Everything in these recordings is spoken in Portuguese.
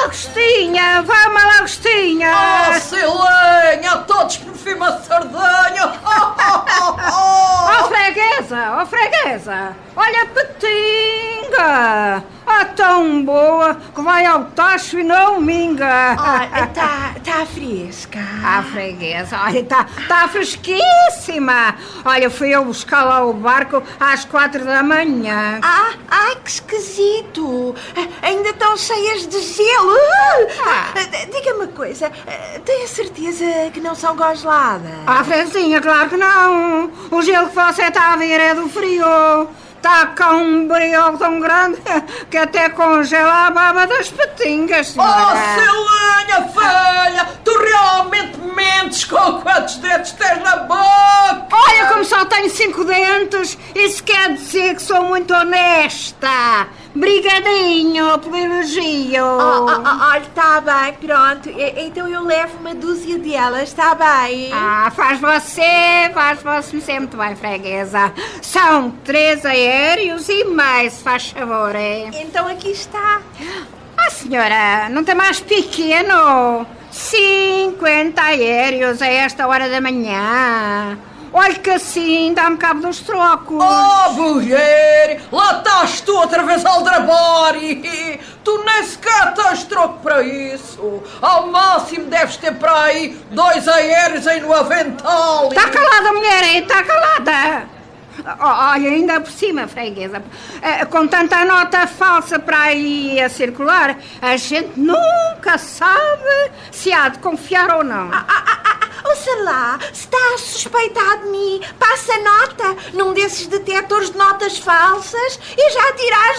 Agostinha, vamos lá, Agostinha. Oh, Silenha, todos por fim a Sardanha. Oh, freguesa, olha a petinga. Tão boa que vai ao tacho e não minga. Olha, tá fresca. Freguesa, olha, tá fresquíssima. Olha, fui eu buscar lá o barco às 4 da manhã. Ai, que esquisito. Ainda estão cheias de gelo. Diga-me uma coisa, tem a certeza que não são congeladas? Freguesinha, claro que não. O gelo que você está a ver é do frio. Está cá um brilho tão grande que até congela a baba das petingas, senhora. Oh, Silenha, velha, tu realmente mentes com quantos dedos tens na boca? Olha, como só tenho 5 dentes, isso quer dizer que sou muito honesta. Brigadinho pelo elogio. Olha, está bem, pronto. Então eu levo uma dúzia delas, está bem? Faz você sempre muito bem, freguesa. São 3 aéreos e mais, se faz favor, é? Então aqui está. Senhora, não tem mais pequeno? 50 aéreos a esta hora da manhã. Olha que assim dá-me cabo dos trocos. Oh, mulher, lá estás tu outra vez a aldrabar. Tu nem sequer tens troco para isso. Ao máximo deves ter para aí 2 aéreos aí no avental. Está calada, mulher, está calada. Olha, ainda por cima, freguesa, com tanta nota falsa para aí a circular, a gente nunca sabe se há de confiar ou não. Ouça lá, se está a suspeitar de mim, passa nota num desses detectores de notas falsas e já tira as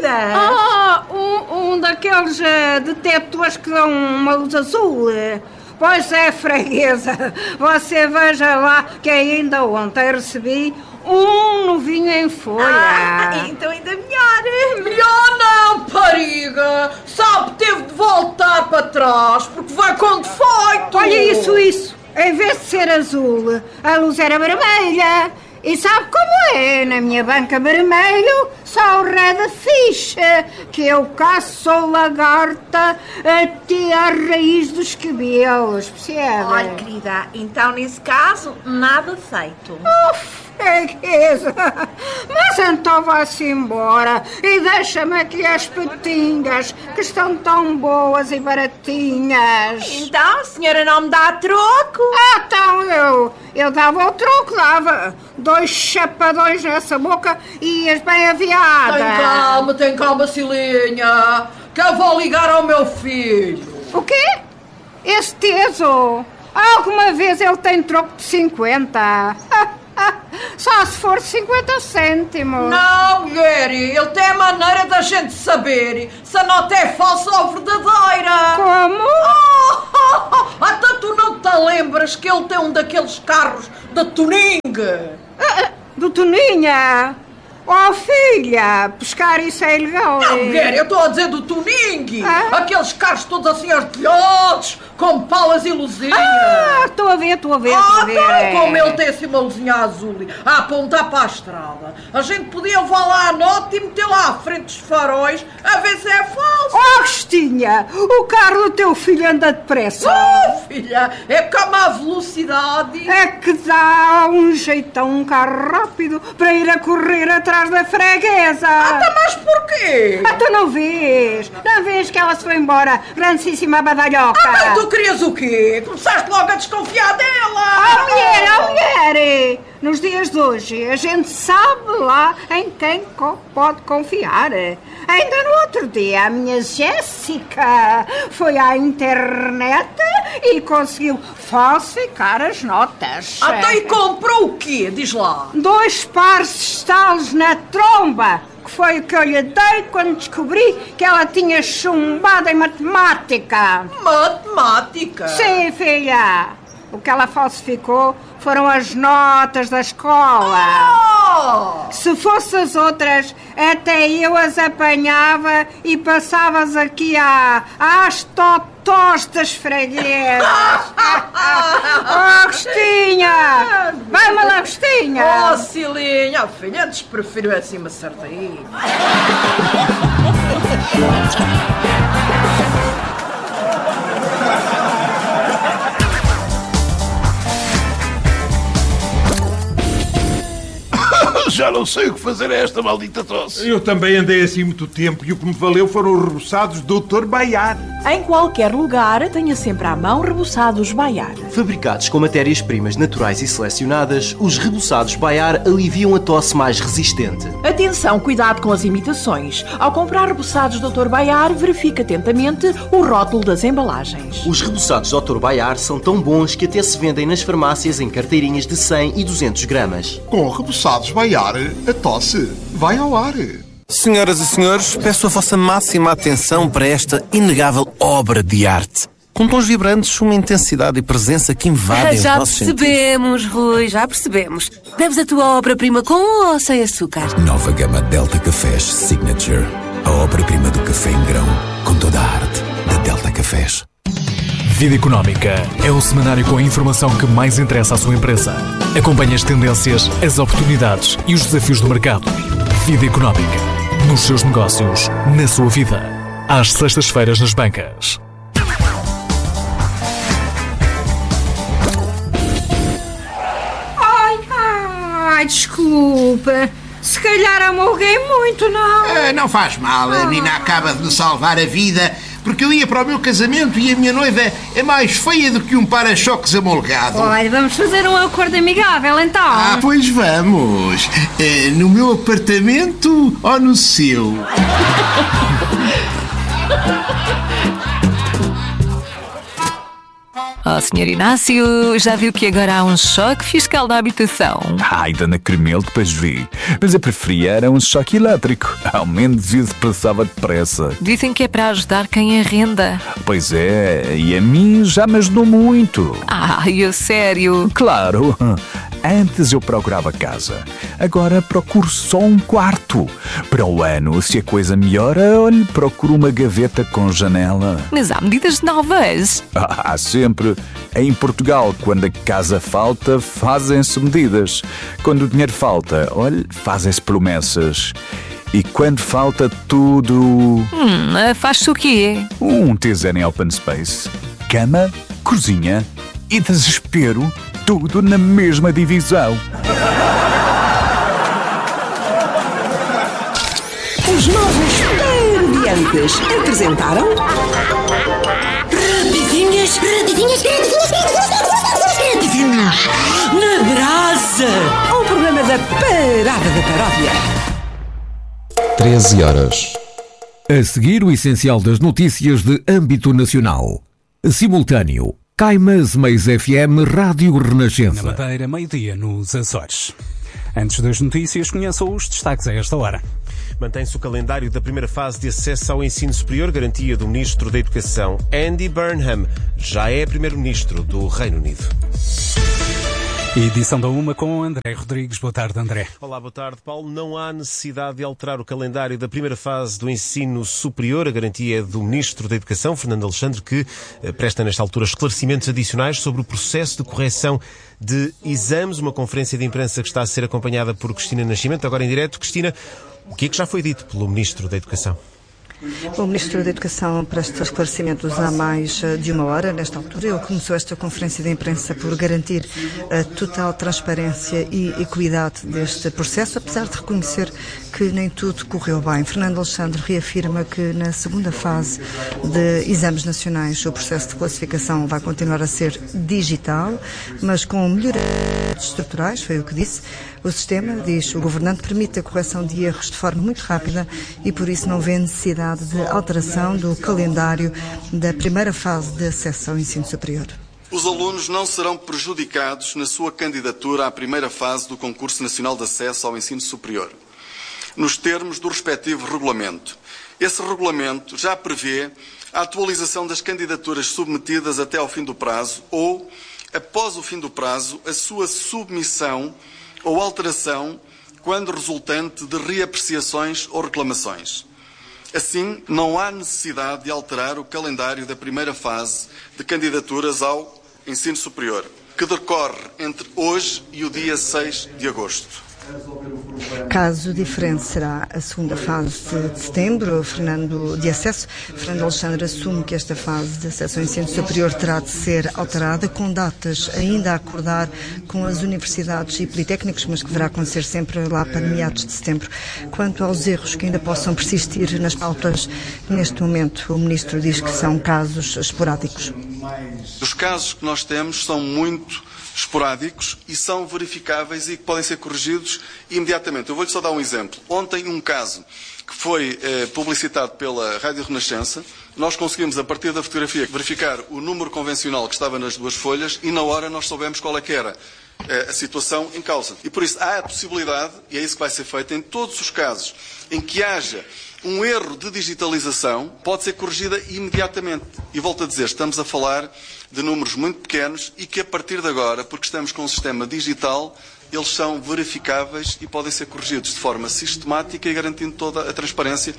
dúvidas. Um daqueles detectores que dão uma luz azul. Pois é, freguesa, você veja lá que ainda ontem recebi um novinho em folha. Então ainda melhor. Melhor não, pariga. Sabe, teve de voltar para trás porque vai com defeito. Olha isso. Em vez de ser azul, a luz era vermelha. E sabe como é? Na minha banca vermelho só o red fish, que eu caço lagarta até à raiz dos cabelos, percebe? Olha, querida, então nesse caso, nada feito. Freguesa, mas então vá-se embora e deixa-me aqui as petingas, que estão tão boas e baratinhas. Então, a senhora não me dá troco? Então eu dava o troco, dava 2 chapadões nessa boca e ias bem aviada. Tem calma, Silinha, que eu vou ligar ao meu filho. O quê? Esse teso? Alguma vez ele tem troco de 50? Só se for 50 cêntimos. Não, mulher, ele tem a maneira da gente saber se a nota é falsa ou verdadeira. Como? Então tu não te lembras que ele tem um daqueles carros da Tuning? Do Toninha? Oh, filha, pescar isso é ilegal. Não, mulher, eu estou a dizer do Tuning. Aqueles carros todos assim artilhados, com palas e luzinhas. Estou a ver. Então, como ele tem assim uma luzinha azul a apontar para a estrada, a gente podia levar lá a nota e meter lá à frente dos faróis a ver se é falso. Agostinha, o carro do teu filho anda depressa. Filha, é como a velocidade. É que dá um jeitão, um carro rápido para ir a correr atrás da freguesa. Mas porquê? Tu não vês? Não vês que ela se foi embora, grandíssima badalhoca? Mas tu querias o quê? Começaste logo a desconfiar dela. Mulher, nos dias de hoje a gente sabe lá em quem pode confiar. Ainda no outro dia a minha Jéssica foi à internet e conseguiu falsificar as notas. E comprou o quê? Diz lá. 2 pares de estalos na tromba, que foi o que eu lhe dei quando descobri que ela tinha chumbado em matemática. Matemática? Sim, filha. O que ela falsificou foram as notas da escola. Se fossem as outras, até eu as apanhava e passava-as aqui às totós das freguesas. Agostinha! Vai-me lá, Agostinha! Silinha, filha, antes prefiro assim uma sardinha. Já não sei o que fazer a esta maldita tosse. Eu também andei assim muito tempo e o que me valeu foram os reboçados do Dr. Baiar. Em qualquer lugar, tenha sempre à mão reboçados Baiar. Fabricados com matérias-primas naturais e selecionadas, os reboçados Baiar aliviam a tosse mais resistente. Atenção, cuidado com as imitações. Ao comprar reboçados Dr. Baiar, verifique atentamente o rótulo das embalagens. Os reboçados Dr. Baiar são tão bons que até se vendem nas farmácias em carteirinhas de 100 e 200 gramas. Com reboçados Baiar, a tosse vai ao ar. Senhoras e senhores, peço a vossa máxima atenção para esta inegável obra de arte. Com tons vibrantes, uma intensidade e presença que invadem os nossos sentidos. Já percebemos, Rui, já percebemos. Deves a tua obra-prima com ou sem açúcar? Nova gama Delta Cafés Signature. A obra-prima do café em grão, com toda a arte da Delta Cafés. Vida Económica é o semanário com a informação que mais interessa à sua empresa. Acompanhe as tendências, as oportunidades e os desafios do mercado. Vida Económica. Nos seus negócios, na sua vida. Às sextas-feiras nas bancas. Ai, desculpa. Se calhar amolguei muito, não? Não faz mal, a Nina acaba de me salvar a vida, porque eu ia para o meu casamento e a minha noiva é mais feia do que um para-choques amolgado. Olha, vamos fazer um acordo amigável, então. Pois vamos. No meu apartamento ou no seu? Oh, Sr. Inácio, já viu que agora há um choque fiscal na habitação? Ai, Dona Cremel, depois vi. Mas eu preferia era um choque elétrico. Ao menos isso passava depressa. Dizem que é para ajudar quem arrenda. Pois é, e a mim já me ajudou muito. Eu sério? Claro. Antes eu procurava casa. Agora procuro só um quarto. Para o ano, se a coisa melhora, olhe, procuro uma gaveta com janela. Mas há medidas novas. Há sempre. Em Portugal, quando a casa falta, fazem-se medidas. Quando o dinheiro falta, olhe, fazem-se promessas. E quando falta tudo... Faz-se o quê? Um TZN Open Space. Cama, cozinha e desespero. Tudo na mesma divisão. Os novos Parodiantes apresentaram... Rapidinhas na brasa. Um programa da Parada da Paródia. 13 horas. A seguir, o essencial das notícias de âmbito nacional. Simultâneo. Caimas Meias FM, Rádio Renascença. Na Madeira, meio-dia, nos Açores. Antes das notícias, conheçam os destaques a esta hora. Mantém-se o calendário da primeira fase de acesso ao ensino superior, garantia do Ministro da Educação. Andy Burnham já é Primeiro-Ministro do Reino Unido. Edição da Uma com André Rodrigues. Boa tarde, André. Olá, boa tarde, Paulo. Não há necessidade de alterar o calendário da primeira fase do ensino superior. A garantia é do Ministro da Educação, Fernando Alexandre, que presta nesta altura esclarecimentos adicionais sobre o processo de correção de exames. Uma conferência de imprensa que está a ser acompanhada por Cristina Nascimento. Agora em direto, Cristina, o que é que já foi dito pelo Ministro da Educação? O Ministro da Educação presta esclarecimentos há mais de uma hora. Nesta altura, ele começou esta conferência de imprensa por garantir a total transparência e equidade deste processo, apesar de reconhecer que nem tudo correu bem. Fernando Alexandre reafirma que na segunda fase de exames nacionais o processo de classificação vai continuar a ser digital, mas com melhorias estruturais, foi o que disse. O sistema, diz o governante, permite a correção de erros de forma muito rápida e por isso não vê necessidade de alteração do calendário da primeira fase de acesso ao ensino superior. Os alunos não serão prejudicados na sua candidatura à primeira fase do Concurso Nacional de Acesso ao Ensino Superior, nos termos do respectivo regulamento. Esse regulamento já prevê a atualização das candidaturas submetidas até ao fim do prazo ou, após o fim do prazo, a sua submissão ou alteração quando resultante de reapreciações ou reclamações. Assim, não há necessidade de alterar o calendário da primeira fase de candidaturas ao ensino superior, que decorre entre hoje e o dia 6 de agosto. Caso diferente será a segunda fase de setembro, de acesso. Fernando Alexandre assume que esta fase de acesso ao ensino superior terá de ser alterada, com datas ainda a acordar com as universidades e politécnicos, mas que deverá acontecer sempre lá para meados de setembro. Quanto aos erros que ainda possam persistir nas pautas, neste momento o Ministro diz que são casos esporádicos. Os casos que nós temos são muito esporádicos e são verificáveis e que podem ser corrigidos imediatamente. Eu vou-lhe só dar um exemplo. Ontem, um caso que foi publicitado pela Rádio Renascença, nós conseguimos, a partir da fotografia, verificar o número convencional que estava nas duas folhas e, na hora, nós soubemos qual é que era a situação em causa. E, por isso, há a possibilidade, e é isso que vai ser feito, em todos os casos em que haja um erro de digitalização, pode ser corrigida imediatamente. E volto a dizer, estamos a falar de números muito pequenos e que a partir de agora, porque estamos com um sistema digital, eles são verificáveis e podem ser corrigidos de forma sistemática e garantindo toda a transparência.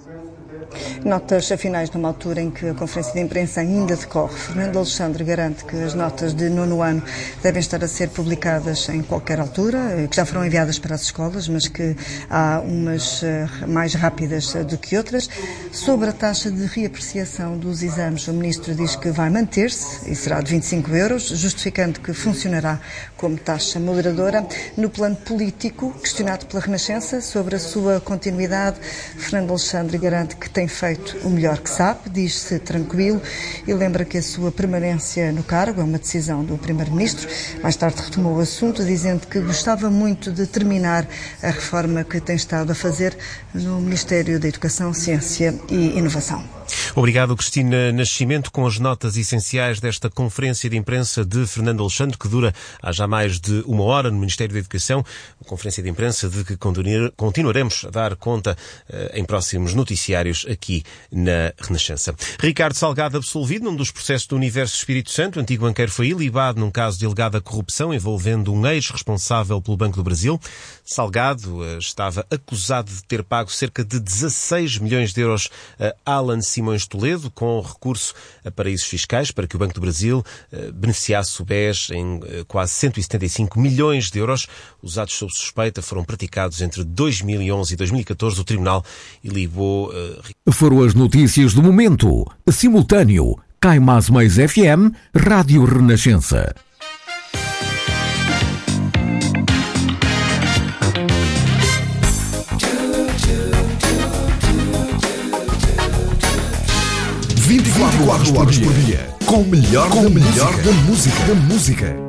Notas finais numa altura em que a conferência de imprensa ainda decorre. Fernando Alexandre garante que as notas de 9º ano devem estar a ser publicadas em qualquer altura, que já foram enviadas para as escolas, mas que há umas mais rápidas do que outras. Sobre a taxa de reapreciação dos exames, o Ministro diz que vai manter-se e será de 25 euros, justificando que funcionará como taxa moderadora. No plano político, questionado pela Renascença sobre a sua continuidade, Fernando Alexandre garante que tem feito o melhor que sabe, diz-se tranquilo e lembra que a sua permanência no cargo é uma decisão do Primeiro-Ministro. Mais tarde retomou o assunto, dizendo que gostava muito de terminar a reforma que tem estado a fazer no Ministério da Educação, Ciência e Inovação. Obrigado, Cristina Nascimento, com as notas essenciais desta conferência de imprensa de Fernando Alexandre, que dura há já mais de 1 hora no Ministério da Educação, conferência de imprensa de que continuaremos a dar conta em próximos noticiários aqui na Renascença. Ricardo Salgado absolvido num dos processos do Universo Espírito Santo. O antigo banqueiro foi ilibado num caso de alegada corrupção envolvendo um ex-responsável pelo Banco do Brasil. Salgado estava acusado de ter pago cerca de 16 milhões de euros a Alan Simões Toledo, com recurso a paraísos fiscais, para que o Banco do Brasil beneficiasse o BES em quase 175 milhões de euros. Os atos sob suspeita foram praticados entre 2011 e 2014. O Tribunal ilibou... Foram as notícias do momento. Simultâneo. Caimás Mais FM, Rádio Renascença. Quatro horas por dia, com o melhor da música.